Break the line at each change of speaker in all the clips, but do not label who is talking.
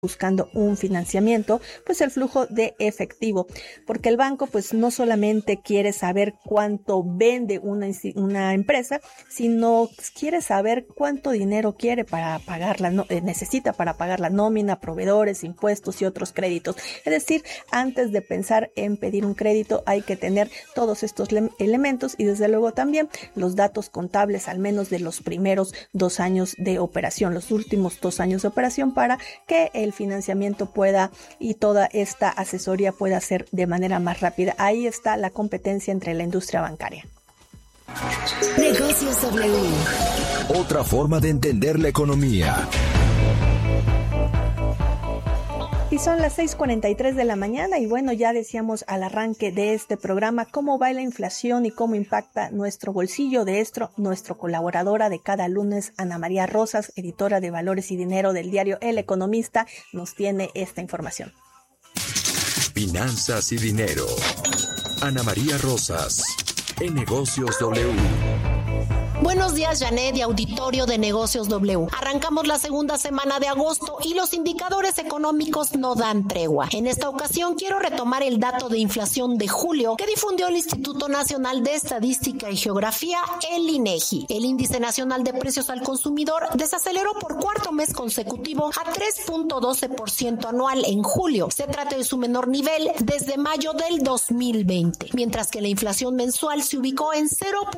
buscando un financiamiento, pues el flujo de efectivo, porque el banco pues no solamente quiere saber cuánto vende una empresa, sino quiere saber cuánto dinero quiere para pagar necesita para pagar la nómina, proveedores, impuestos y otros créditos. Es decir, antes de pensar en pedir un crédito hay que tener todos estos elementos y desde luego también los datos contables, al menos de los primeros 2 años de operación, los últimos 2 años de operación, para que el financiamiento pueda y toda esta asesoría pueda ser de manera más rápida. Ahí está la competencia entre la industria bancaria.
Negocios W.
Otra forma de entender la economía.
Y son las 6:43 de la mañana y bueno, ya decíamos al arranque de este programa cómo va la inflación y cómo impacta nuestro bolsillo. De esto, nuestra colaboradora de cada lunes, Ana María Rosas, editora de Valores y Dinero del diario El Economista, nos tiene esta información.
Finanzas y dinero. Ana María Rosas, en Negocios W.
Buenos días, Janet y auditorio de Negocios W. Arrancamos la segunda semana de agosto y los indicadores económicos no dan tregua. En esta ocasión quiero retomar el dato de inflación de julio que difundió el Instituto Nacional de Estadística y Geografía, el INEGI. El Índice Nacional de Precios al Consumidor desaceleró por cuarto mes consecutivo a 3.12% anual en julio. Se trata de su menor nivel desde mayo del 2020, mientras que la inflación mensual se ubicó en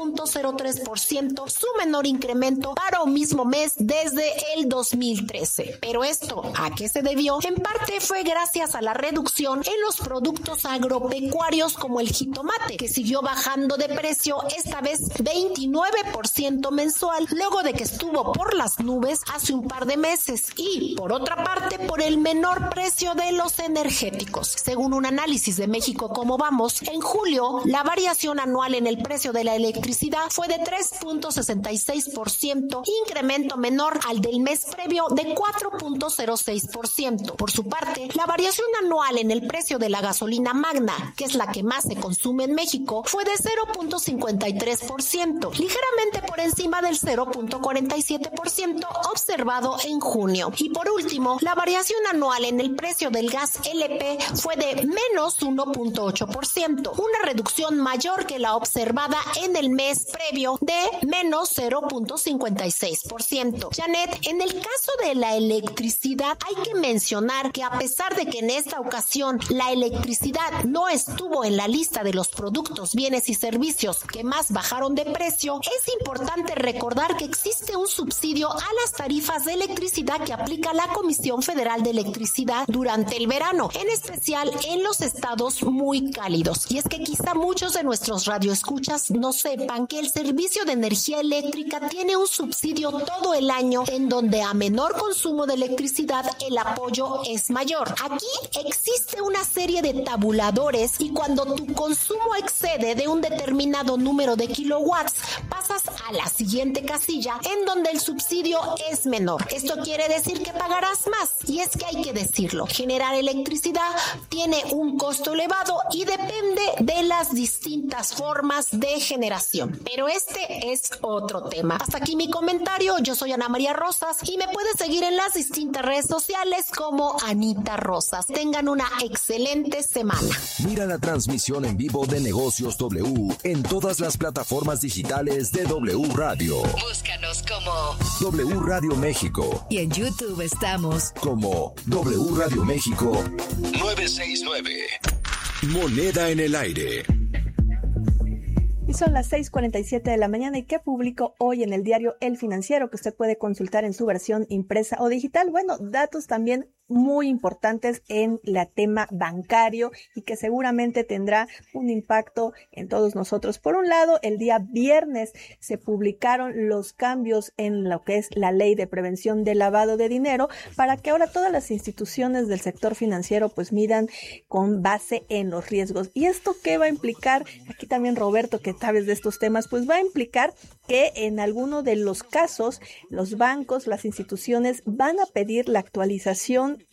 0.03%, su menor incremento para un mismo mes desde el 2013. Pero esto, ¿a qué se debió? En parte fue gracias a la reducción en los productos agropecuarios como el jitomate, que siguió bajando de precio, esta vez 29% mensual, luego de que estuvo por las nubes hace un par de meses, y por otra parte por el menor precio de los energéticos. Según un análisis de México Cómo Vamos, en julio la variación anual en el precio de la electricidad fue de 3.66%, incremento menor al del mes previo de 4.06%. Por su parte, la variación anual en el precio de la gasolina magna, que es la que más se consume en México, fue de 0.53%, ligeramente por encima del 0.47% observado en junio. Y por último, la variación anual en el precio del gas LP fue de menos 1.8%, una reducción mayor que la observada en el mes previo de menos 0.56%. Janet, en el caso de la electricidad, hay que mencionar que a pesar de que en esta ocasión la electricidad no estuvo en la lista de los productos, bienes y servicios que más bajaron de precio, es importante recordar que existe un subsidio a las tarifas de electricidad que aplica la Comisión Federal de Electricidad durante el verano, en especial en los estados muy cálidos. Y es que quizá muchos de nuestros radioescuchas no sepan que el servicio de energía eléctrica tiene un subsidio todo el año, en donde a menor consumo de electricidad el apoyo es mayor. Aquí existe una serie de tabuladores y cuando tu consumo excede de un determinado número de kilowatts, pasas a la siguiente casilla en donde el subsidio es menor. Esto quiere decir que pagarás más, y es que hay que decirlo, generar electricidad tiene un costo elevado y depende de las distintas formas de generación. Pero este es otro tema. Hasta aquí mi comentario. Yo soy Ana María Rosas y me puedes seguir en las distintas redes sociales como Anita Rosas. Tengan una excelente semana.
Mira la transmisión en vivo de Negocios W en todas las plataformas digitales de W Radio.
Búscanos como
W Radio México.
Y en YouTube estamos
Como W Radio México 969. Moneda en el aire.
Y son las 6:47 de la mañana. ¿Y qué publicó hoy en el diario El Financiero, que usted puede consultar en su versión impresa o digital? Bueno, datos también muy importantes en el tema bancario y que seguramente tendrá un impacto en todos nosotros. Por un lado, el día viernes se publicaron los cambios en lo que es la ley de prevención del lavado de dinero para que ahora todas las instituciones del sector financiero pues midan con base en los riesgos. ¿Y esto qué va a implicar? Aquí también Roberto, que sabes de estos temas, pues va a implicar que en alguno de los casos los bancos, las instituciones van a pedir la actualización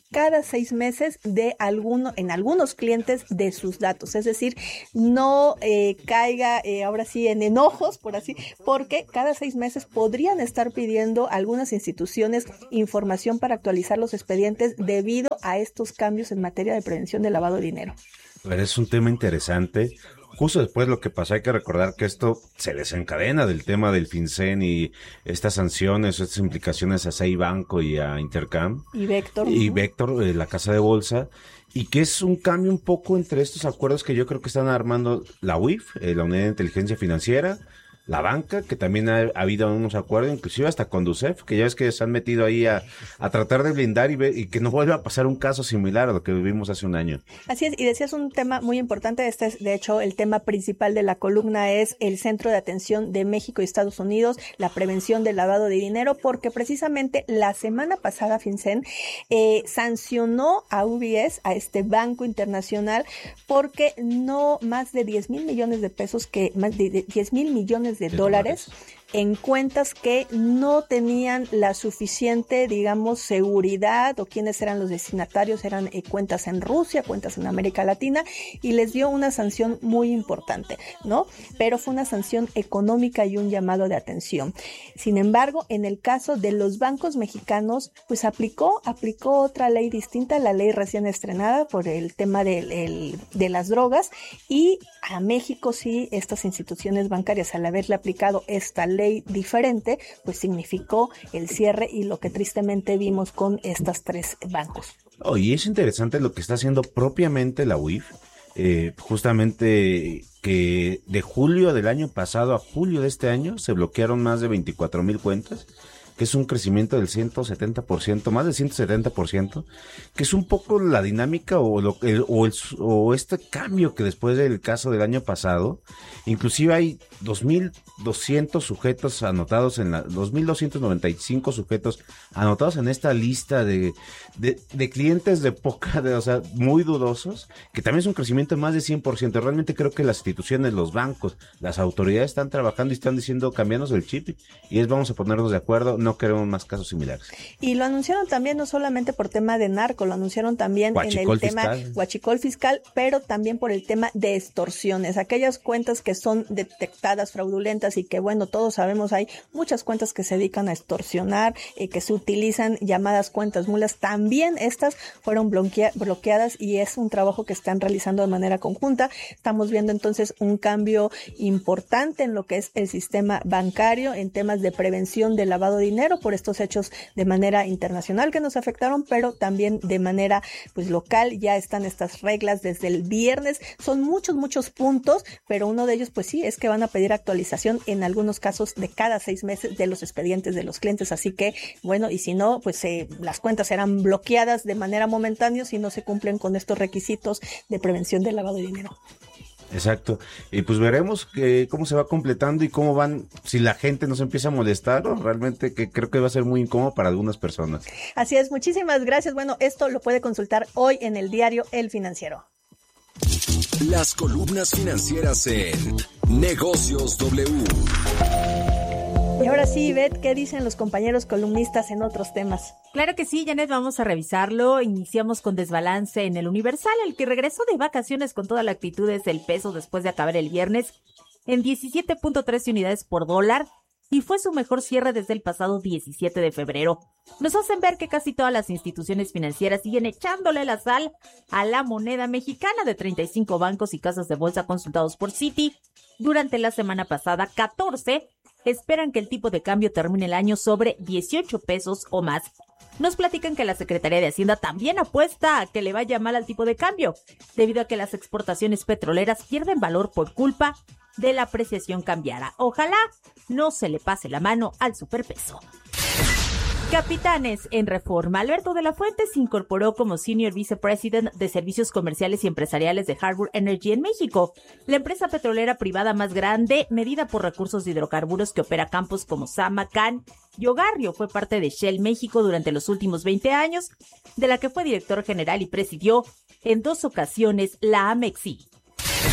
cada 6 meses en algunos clientes de sus datos. Es decir, no caiga ahora sí en enojos, porque cada 6 meses podrían estar pidiendo algunas instituciones información para actualizar los expedientes debido a estos cambios en materia de prevención de lavado de dinero.
Pero es un tema interesante. Justo después lo que pasó, hay que recordar que esto se desencadena del tema del FinCEN y estas sanciones, estas implicaciones a Sei Banco y a Intercam.
Y Vector.
La casa de bolsa. Y que es un cambio un poco entre estos acuerdos que yo creo que están armando la UIF, la Unidad de Inteligencia Financiera, la banca, que también ha habido unos acuerdos, inclusive hasta Conducef, que ya ves que se han metido ahí a tratar de blindar y que no vuelva a pasar un caso similar a lo que vivimos hace un año.
Así es, y decías un tema muy importante, este es de hecho el tema principal de la columna, es el Centro de Atención de México y Estados Unidos, la prevención del lavado de dinero, porque precisamente la semana pasada FinCEN sancionó a UBS, a este banco internacional, porque no más de 10,000 millones de pesos, más de 10,000 millones de dólares en cuentas que no tenían la suficiente, digamos, seguridad, o quiénes eran los destinatarios, eran cuentas en Rusia, cuentas en América Latina, y les dio una sanción muy importante, ¿no? Pero fue una sanción económica y un llamado de atención. Sin embargo, en el caso de los bancos mexicanos, pues aplicó otra ley distinta, la ley recién estrenada por el tema de las drogas, y a México sí, estas instituciones bancarias, al haberle aplicado esta ley diferente, pues significó el cierre y lo que tristemente vimos con estos 3 bancos.
Y es interesante lo que está haciendo propiamente la UIF, justamente que de julio del año pasado a julio de este año se bloquearon más de 24,000 cuentas, que es un crecimiento del 170%, más del 170%, que es un poco la dinámica o este cambio que después del caso del año pasado, inclusive hay 2,200 sujetos anotados 2,295 sujetos anotados en esta lista de clientes o sea, muy dudosos, que también es un crecimiento de más de 100%. Realmente creo que las instituciones, los bancos, las autoridades están trabajando y están diciendo, cambianos el chip y vamos a ponernos de acuerdo, no queremos más casos similares.
Y lo anunciaron también no solamente por tema de narco, lo anunciaron también en el tema huachicol fiscal, pero también por el tema de extorsiones, aquellas cuentas que son detectadas fraudulentas y que, bueno, todos sabemos, hay muchas cuentas que se dedican a extorsionar, que se utilizan llamadas cuentas mulas, también estas fueron bloqueadas, y es un trabajo que están realizando de manera conjunta. Estamos viendo entonces un cambio importante en lo que es el sistema bancario en temas de prevención de lavado de dinero por estos hechos de manera internacional que nos afectaron, pero también de manera pues local. Ya están estas reglas desde el viernes, son muchos puntos, pero uno de ellos pues sí es que van a pedir actualización en algunos casos de cada 6 meses de los expedientes de los clientes, así que bueno, y si no, pues las cuentas serán bloqueadas de manera momentánea si no se cumplen con estos requisitos de prevención del lavado de dinero.
Exacto, y pues veremos cómo se va completando y cómo van, si la gente nos empieza a molestar, ¿no? Realmente que creo que va a ser muy incómodo para algunas personas.
Así es, muchísimas gracias. Bueno, esto lo puede consultar hoy en el diario El Financiero.
Las columnas financieras en Negocios W.
Y ahora sí, Beth, ¿qué dicen los compañeros columnistas en otros temas?
Claro que sí, Janet, vamos a revisarlo. Iniciamos con desbalance en el Universal. El que regresó de vacaciones con toda la actitud es el peso después de acabar el viernes en 17.13 unidades por dólar, y fue su mejor cierre desde el pasado 17 de febrero. Nos hacen ver que casi todas las instituciones financieras siguen echándole la sal a la moneda mexicana. De 35 bancos y casas de bolsa consultados por Citi durante la semana pasada, 14 esperan que el tipo de cambio termine el año sobre 18 pesos o más. Nos platican que la Secretaría de Hacienda también apuesta a que le vaya mal al tipo de cambio, debido a que las exportaciones petroleras pierden valor por culpa de la apreciación cambiaria. Ojalá no se le pase la mano al superpeso. Capitanes en Reforma. Alberto de la Fuente se incorporó como Senior Vice President de Servicios Comerciales y Empresariales de Harbour Energy en México, la empresa petrolera privada más grande medida por recursos de hidrocarburos que opera campos como Zama, Can y Ogarrio. Fue parte de Shell México durante los últimos 20 años, de la que fue director general y presidió en 2 ocasiones la Amexi.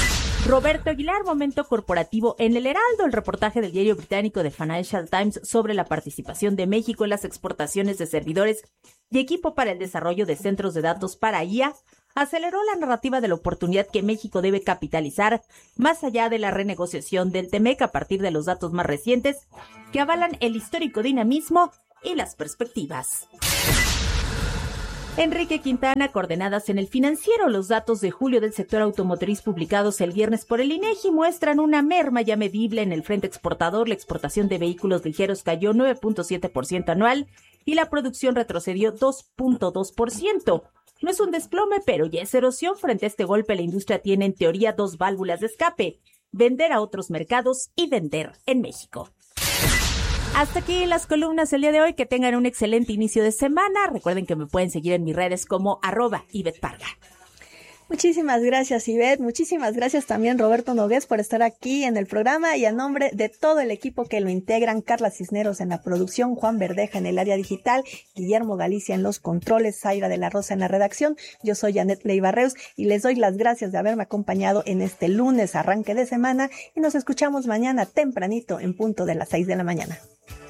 Roberto Aguilar, momento corporativo en el Heraldo, el reportaje del diario británico The Financial Times sobre la participación de México en las exportaciones de servidores y equipo para el desarrollo de centros de datos para IA aceleró la narrativa de la oportunidad que México debe capitalizar más allá de la renegociación del TEMEC a partir de los datos más recientes que avalan el histórico dinamismo y las perspectivas. Enrique Quintana, coordenadas en El Financiero. Los datos de julio del sector automotriz publicados el viernes por el INEGI muestran una merma ya medible en el frente exportador. La exportación de vehículos ligeros cayó 9.7% anual y la producción retrocedió 2.2%. No es un desplome, pero ya es erosión. Frente a este golpe, la industria tiene en teoría dos válvulas de escape: vender a otros mercados y vender en México. Hasta aquí las columnas el día de hoy. Que tengan un excelente inicio de semana. Recuerden que me pueden seguir en mis redes como @IvetteParga.
Muchísimas gracias, Ivette. Muchísimas gracias también, Roberto Nogués, por estar aquí en el programa, y a nombre de todo el equipo que lo integran: Carla Cisneros en la producción, Juan Verdeja en el área digital, Guillermo Galicia en los controles, Zaira de la Rosa en la redacción. Yo soy Janet Leiva-Reus y les doy las gracias de haberme acompañado en este lunes arranque de semana, y nos escuchamos mañana tempranito en punto de las 6 de la mañana.